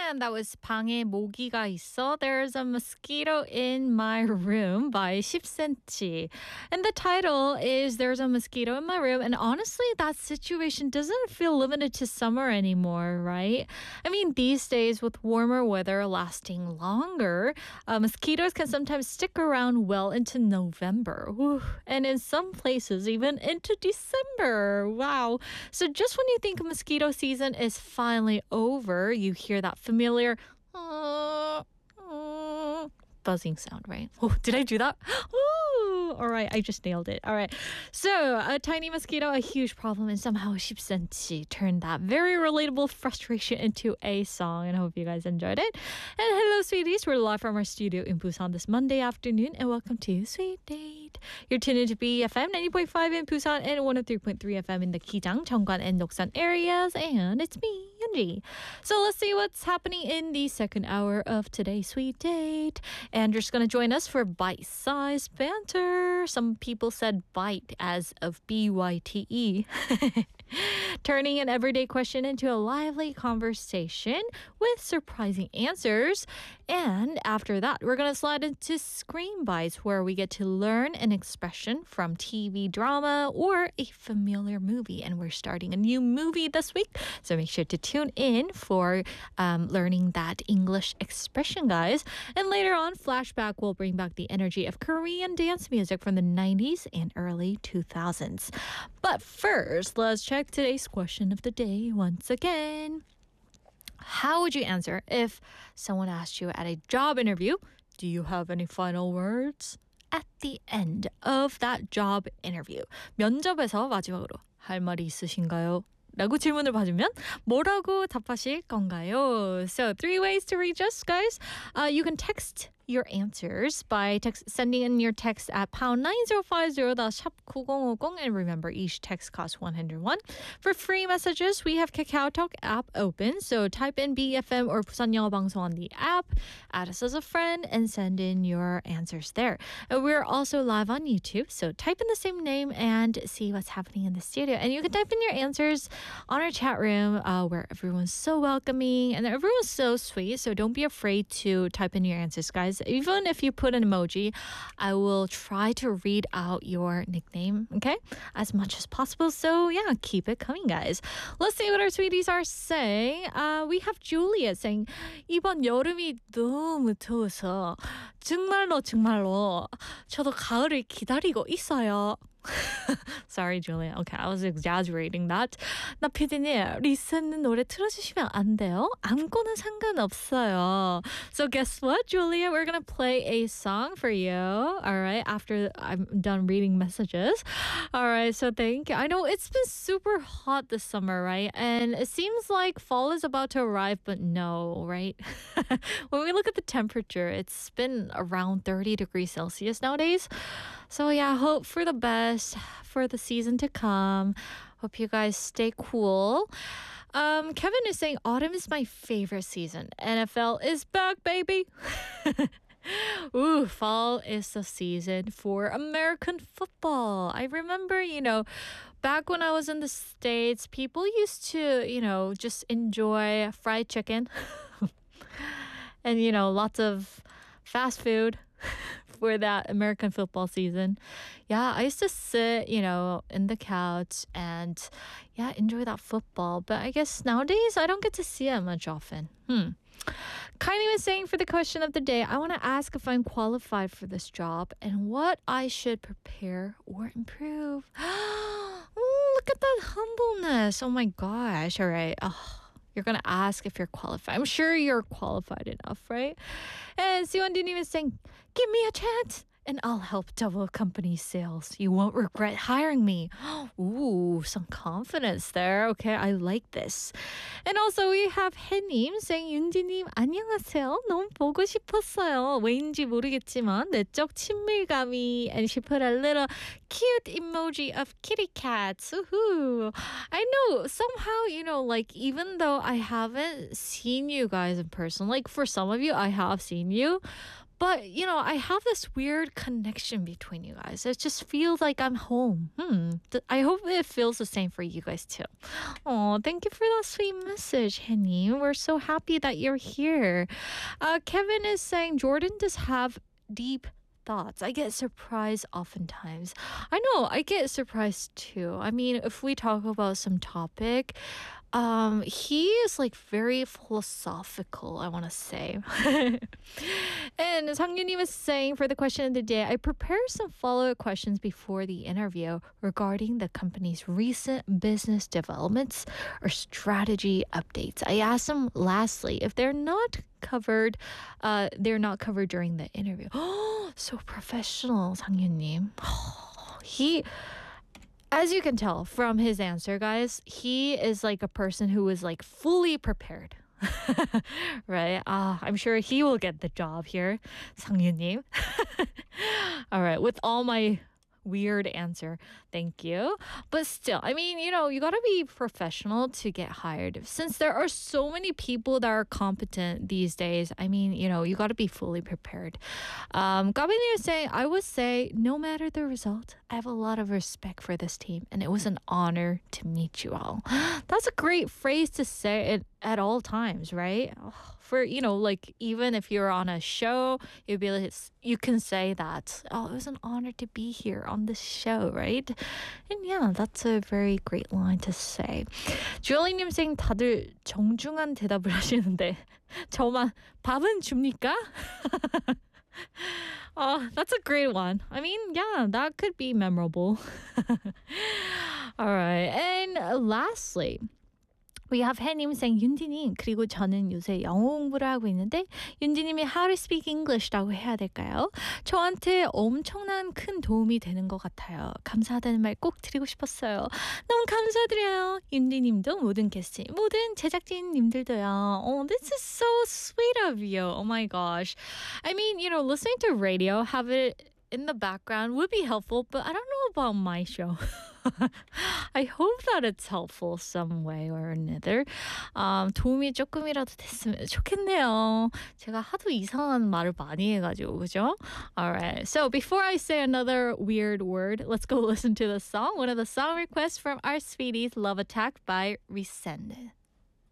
And that was 방에 모기가 있어. There's a mosquito in my room by 10cm. And the title is There's a Mosquito in My Room. And honestly, that situation doesn't feel limited to summer anymore, right? I mean, these days with warmer weather lasting longer, mosquitoes can sometimes stick around well into November. Whew. And in some places, even into December. Wow. So just when you think mosquito season is finally over, you hear that familiar buzzing sound, right? Oh, did I do that? Ooh, all right, I just nailed it. All right. So, a tiny mosquito, a huge problem, and somehow 10cm turned that very relatable frustration into a song, and I hope you guys enjoyed it. And hello, sweeties. We're live from our studio in Busan this Monday afternoon, and welcome to Sweet Date. You're tuned into BFM 90.5 in Busan and 103.3 FM in the Kijang, Cheonggan, and Doksan areas, and it's me, Yeonji. So, let's see what's happening in the second hour of today's Sweet Date. Andrew's going to join us for bite-sized banter. Some people said bite as of B-Y-T-E. Turning an everyday question into a lively conversation with surprising answers. And after that, we're going to slide into Screen Bites, where we get to learn an expression from TV drama or a familiar movie. And we're starting a new movie this week, so make sure to tune in for learning that English expression, guys. And later on, Flashback will bring back the energy of Korean dance music from the 90s and early 2000s. But first, let's check today's question of the day once again. How would you answer if someone asked you at a job interview, do you have any final words? At the end of that job interview, 면접에서 마지막으로 할 말이 있으신가요? 라고 질문을 받으면 뭐라고 답하실 건가요? So 3 ways to reach us, guys. You can text your answers by sending in your text at pound 9050 샵 9050, and remember each text costs 101. For free messages, we have KakaoTalk app open, so type in BFM or Busan 영어 방송 on the app, add us as a friend, and send in your answers there. And we're also live on YouTube, so type in the same name and see what's happening in the studio. And you can type in your answers on our chat room where everyone's so welcoming and everyone's so sweet, so don't be afraid to type in your answers, guys. Even if you put an emoji, I will try to read out your nickname, okay? As much as possible. So yeah, keep it coming, guys. Let's see what our sweeties are saying. We have Julia saying, 이번 여름이 너무 더워서 정말로 저도 가을을 기다리고 있어요. Sorry, Julia. Okay, I was exaggerating that. 나 PD님, 리스는 노래 틀어주시면 안 돼요? 아무거나 상관없어요. So guess what, Julia? We're gonna play a song for you. All right, after I'm done reading messages. All right, so thank you. I know it's been super hot this summer, right? And it seems like fall is about to arrive, but no, right? When we look at the temperature, it's been around 30 degrees Celsius nowadays. So yeah, hope for the best for the season to come. Hope you guys stay cool. Kevin is saying autumn is my favorite season. NFL is back, baby. Ooh, fall is the season for American football. I remember, back when I was in the States, people used to, just enjoy fried chicken and, lots of fast food for that American football season. Yeah, I used to sit, in the couch and, enjoy that football. But I guess nowadays I don't get to see it much often. Kylie was saying for the question of the day, I want to ask if I'm qualified for this job and what I should prepare or improve. Ooh, look at that humbleness. Oh my gosh. All right. You're going to ask if you're qualified. I'm sure you're qualified enough, right? And Siwon-Dinim is saying, give me a chance and I'll help double company sales. You won't regret hiring me. Ooh, some confidence there. Okay, I like this. And also we have 혜님 saying, 윤지님 안녕하세요. 너무 보고 싶었어요. 왜인지 모르겠지만 내적 친밀감이. And she put a little cute emoji of kitty cats. Woohoo. I know somehow, like even though I haven't seen you guys in person, like for some of you I have seen you, But, I have this weird connection between you guys. It just feels like I'm home. I hope it feels the same for you guys too. Oh, thank you for that sweet message, Henny. We're so happy that you're here. Kevin is saying Jordan does have deep thoughts. I get surprised oftentimes. I know, I get surprised too. I mean, if we talk about some topic, he is like very philosophical, I want to say. And Sangyunim is saying for the question of the day, I prepared some follow-up questions before the interview regarding the company's recent business developments or strategy updates. I asked them lastly if they're not covered during the interview. Oh, so professional, Sangyunim. He As you can tell from his answer, guys, he is like a person who is like fully prepared. Right? I'm sure he will get the job here, 상유님. All right, with all my weird answer, thank you. But still, I mean, you gotta be professional to get hired. Since there are so many people that are competent these days, I mean, you gotta be fully prepared. Gabini is saying, I would say, no matter the result, I have a lot of respect for this team, and it was an honor to meet you all. That's a great phrase to say it at all times, right? For, like, even if you're on a show, you can say that, oh, it was an honor to be here on this show, right? And yeah, that's a very great line to say. 주얼리님 saying 다들 정중한 대답을 하시는데 저만 밥은 줍니까? Oh, that's a great one. I mean, yeah, that could be memorable. All right. And lastly, we have 해님 saying 윤지님, 그리고 저는 요새 영어 공부를 하고 있는데 윤지님이 How to speak English라고 해야 될까요? 저한테 엄청난 큰 도움이 되는 것 같아요. 감사하다는 말 꼭 드리고 싶었어요. 너무 감사드려요. 윤지님도 모든 게스트, 모든 제작진님들도요. Oh, this is so sweet of you. Oh my gosh. I mean, listening to radio, have it in the background would be helpful, but I don't know about my show. I hope that it's helpful some way or another. 도움이 조금이라도 됐으면 좋겠네요. 제가 하도 이상한 말을 많이 해가지고, 그죠? Alright, so before I say another weird word, let's go listen to the song. One of the song requests from our sweeties, Love Attack by Rescended.